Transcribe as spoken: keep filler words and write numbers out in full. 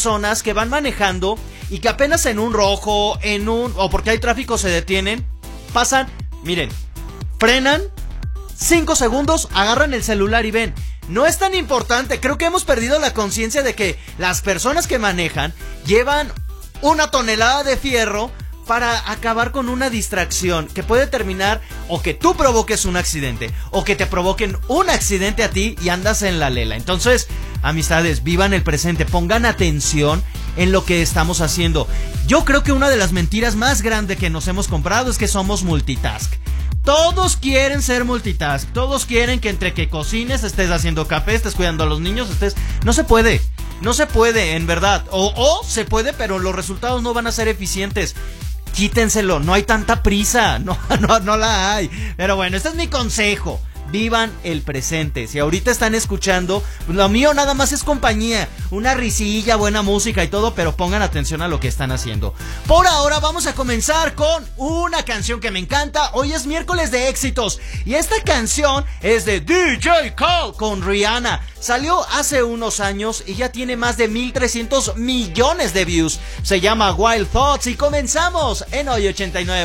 personas que van manejando y que apenas en un rojo, en un... o porque hay tráfico se detienen, pasan, miren, frenan, cinco segundos, agarran el celular y ven. No es tan importante, creo que hemos perdido la conciencia de que las personas que manejan llevan una tonelada de fierro para acabar con una distracción que puede terminar o que tú provoques un accidente o que te provoquen un accidente a ti y andas en la lela. Entonces, amistades, vivan el presente, pongan atención en lo que estamos haciendo. Yo creo que una de las mentiras más grandes que nos hemos comprado es que somos multitask. Todos quieren ser multitask, todos quieren que entre que cocines, estés haciendo café, estés cuidando a los niños, estés... No se puede, no se puede, en verdad. O, o se puede, pero los resultados no van a ser eficientes. Quítenselo, no hay tanta prisa, no, no, no la hay. Pero bueno, este es mi consejo. Vivan el presente. Si ahorita están escuchando, lo mío nada más es compañía, una risilla, buena música y todo, pero pongan atención a lo que están haciendo. Por ahora vamos a comenzar con una canción que me encanta. Hoy es miércoles de éxitos y esta canción es de D J Cole con Rihanna. Salió hace unos años y ya tiene más de mil trescientos millones de views. Se llama Wild Thoughts y comenzamos en Hoy ochenta y nueve.